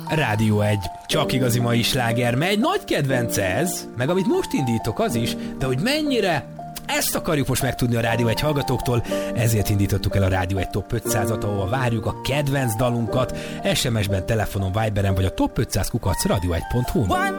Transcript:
Rádió 1. Csak igazi mai sláger megy. Nagy kedvenc ez, meg amit most indítok az is, de hogy mennyire, ezt akarjuk most megtudni a Rádió 1 hallgatóktól, ezért indítottuk el a Rádió 1 Top 500-at, ahol várjuk a kedvenc dalunkat, SMS-ben, telefonon, Viberen vagy a top500 @radio1.hu-n.